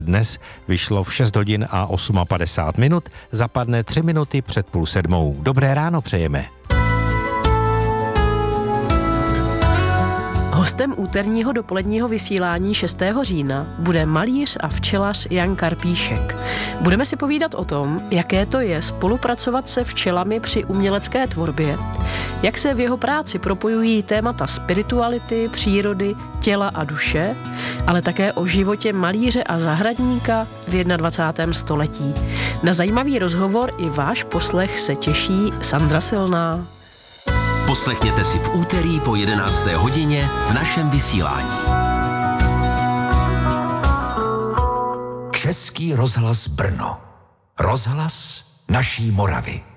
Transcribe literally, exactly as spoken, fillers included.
Dnes vyšlo v šest hodin a padesát osm minut, zapadne tři minuty před půl sedmou. Dobré ráno přejeme. Hostem úterního dopoledního vysílání šestého října bude malíř a včelař Jan Karpíšek. Budeme si povídat o tom, jaké to je spolupracovat se včelami při umělecké tvorbě, jak se v jeho práci propojují témata spirituality, přírody, těla a duše, ale také o životě malíře a zahradníka v dvacátém prvním století. Na zajímavý rozhovor i váš poslech se těší Sandra Silná. Poslechněte si v úterý po jedenácté hodině v našem vysílání. Český rozhlas Brno. Rozhlas naší Moravy.